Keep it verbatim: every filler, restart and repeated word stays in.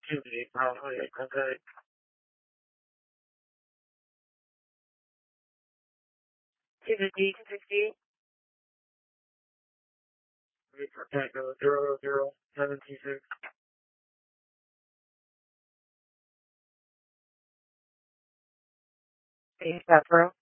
activity, probably. Okay. To the D sixty-eight. Contact zero zero seven two six. Eight, that's bro.